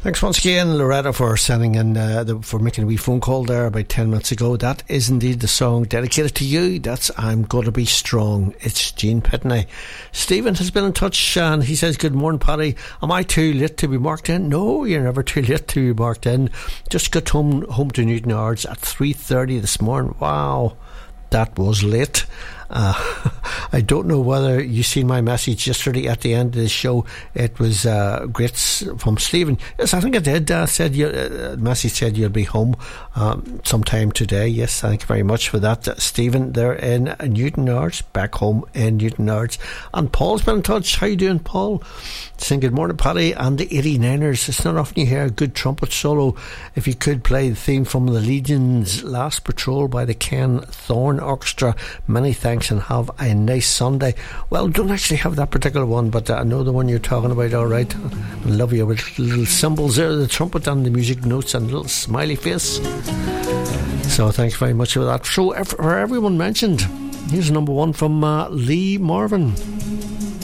Thanks once again, Loretta, for sending in, for making a wee phone call there about 10 minutes ago. That is indeed the song dedicated to you. That's I'm Gonna Be Strong. It's Gene Pitney. Stephen has been in touch and he says, good morning, Paddy. Am I too late to be marked in? No, you're never too late to be marked in. Just got home to Newtownards at 3:30 this morning. Wow, that was late. I don't know whether you seen my message yesterday at the end of the show. It was great from Stephen. Yes, I think I did. Message said you'll be home sometime today. Yes, thank you very much for that, Stephen. They're in Newtownards, back home in Newtownards. And Paul's been in touch. How you doing, Paul? Saying good morning, Paddy, and the 89ers. It's not often you hear a good trumpet solo. If you could play the theme from the Legion's Last Patrol by the Ken Thorne Orchestra. Many thanks and have a nice Sunday. Well, don't actually have that particular one, but I know the one you're talking about, alright. I love you with little symbols there, the trumpet and the music notes and a little smiley face. So thanks very much for that. So for everyone mentioned, here's number one from Lee Marvin.